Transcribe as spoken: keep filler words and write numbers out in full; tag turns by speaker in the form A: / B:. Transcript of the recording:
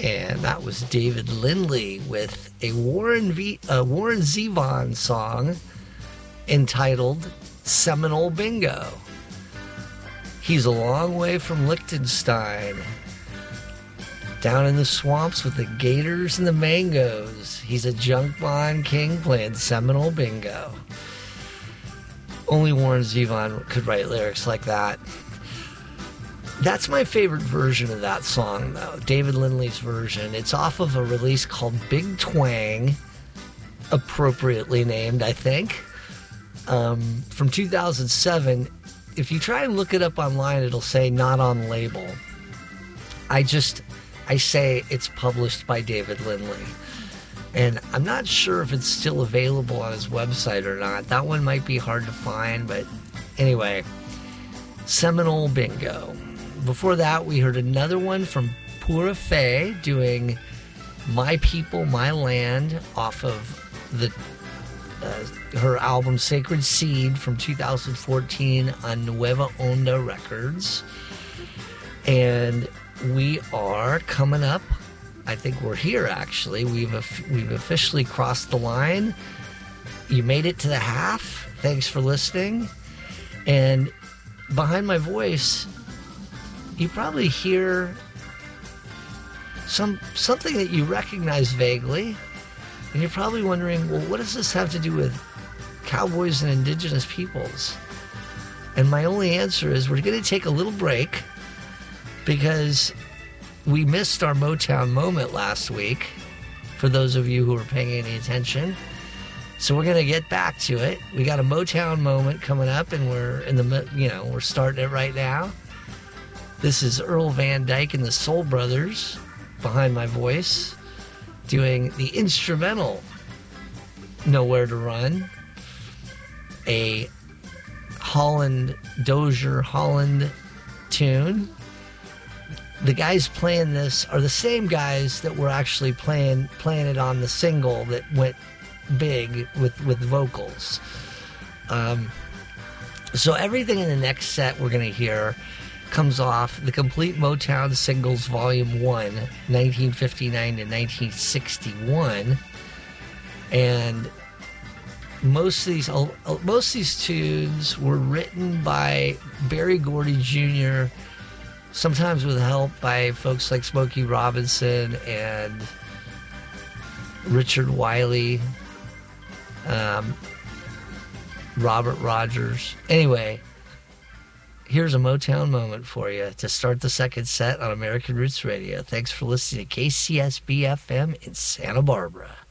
A: And that was David Lindley with a Warren v, uh, Warren Zevon song entitled Seminole Bingo. He's a long way from Liechtenstein, down in the swamps with the gators and the mangoes. He's a junk bond king playing Seminole Bingo. Only Warren Zevon could write lyrics like that. That's my favorite version of that song, though, David Lindley's version. It's off of a release called Big Twang, appropriately named, I think, um, from two thousand seven. If you try and look it up online, it'll say not on label. I just, I say it's published by David Lindley. And I'm not sure if it's still available on his website or not. That one might be hard to find, but anyway, Seminole Bingo. Before that, we heard another one from Pura Fé doing My People, My Land off of the uh, her album Sacred Seed from two thousand fourteen on Nueva Onda Records. And we are coming up. I think we're here, actually. We've we've officially crossed the line. You made it to the half. Thanks for listening. And behind my voice, you probably hear some something that you recognize vaguely. And you're probably wondering, well, what does this have to do with cowboys and indigenous peoples? And my only answer is we're going to take a little break because we missed our Motown moment last week, for those of you who are paying any attention. So we're going to get back to it. We got a Motown moment coming up, and we're in the, you know, we're starting it right now. This is Earl Van Dyke and the Soul Brothers behind my voice doing the instrumental Nowhere to Run, a Holland, Dozier Holland tune. The guys playing this are the same guys that were actually playing playing it on the single that went big with, with vocals. Um, so everything in the next set we're going to hear comes off the Complete Motown Singles Volume one, nineteen fifty-nine to nineteen sixty-one. And most of these most of these tunes were written by Berry Gordy Junior, sometimes with help by folks like Smokey Robinson and Richard Wiley, um, Robert Rogers. Anyway, here's a Motown moment for you to start the second set on American Roots Radio. Thanks for listening to K C S B F M in Santa Barbara.